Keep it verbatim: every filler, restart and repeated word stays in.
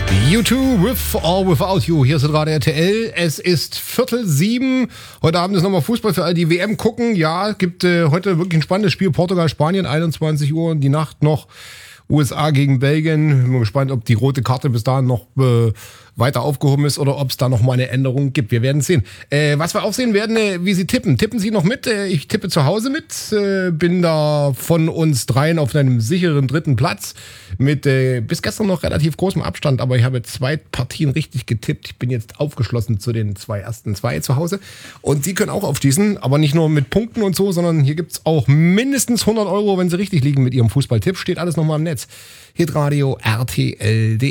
You two with or without you. Hier ist gerade R T L. Es ist Viertel sieben. Heute Abend ist nochmal Fußball für all die W M gucken. Ja, gibt äh, heute wirklich ein spannendes Spiel. Portugal, Spanien, einundzwanzig Uhr und die Nacht noch U S A gegen Belgien. Bin mal gespannt, ob die rote Karte bis dahin noch äh, weiter aufgehoben ist oder ob es da noch mal eine Änderung gibt. Wir werden sehen. Äh, was wir auch sehen werden, äh, wie Sie tippen. Tippen Sie noch mit? Äh, ich tippe zu Hause mit. Äh, bin da von uns dreien auf einem sicheren dritten Platz. Mit äh, bis gestern noch relativ großem Abstand. Aber ich habe zwei Partien richtig getippt. Ich bin jetzt aufgeschlossen zu den zwei ersten zwei zu Hause. Und Sie können auch aufschließen. Aber nicht nur mit Punkten und so, sondern hier gibt es auch mindestens hundert Euro, wenn Sie richtig liegen mit Ihrem Fußballtipp. Steht alles nochmal im Netz. Hitradio R T L punkt D E